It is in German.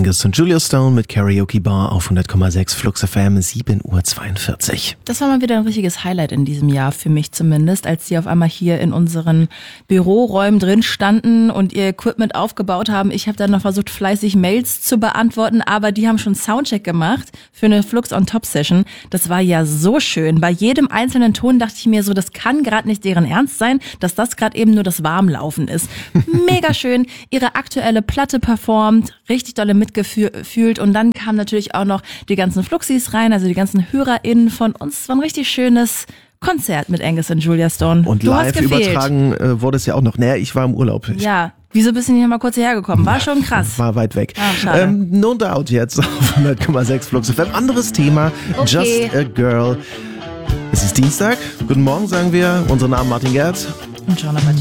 Angus und Julia Stone mit Karaoke Bar auf 100,6 Flux FM, 7:42 Uhr. Das war mal wieder ein richtiges Highlight in diesem Jahr, für mich zumindest, als die auf einmal hier in unseren Büroräumen drin standen und ihr Equipment aufgebaut haben. Ich habe dann noch versucht, fleißig Mails zu beantworten, aber die haben schon Soundcheck gemacht für eine Flux on Top Session. Das war ja so schön. Bei jedem einzelnen Ton dachte ich mir so, das kann gerade nicht deren Ernst sein, dass das gerade eben nur das Warmlaufen ist. Mega schön. Ihre aktuelle Platte performt, richtig dolle mitgefühlt und dann kamen natürlich auch noch die ganzen Fluxis rein, also die ganzen HörerInnen von uns. Es war ein richtig schönes Konzert mit Angus und Julia Stone. Und du live hast gefehlt. übertragen wurde es ja auch noch. Naja, ich war im Urlaub. Ja, wieso bist du nicht mal kurz hierher gekommen? War schon krass. War weit weg. Schade. No Doubt jetzt auf 100,6 Flux FM. Anderes Thema, Okay. Just a Girl. Es ist Dienstag. Guten Morgen, sagen wir. Unser Name Martin Gerz. Und Jonathan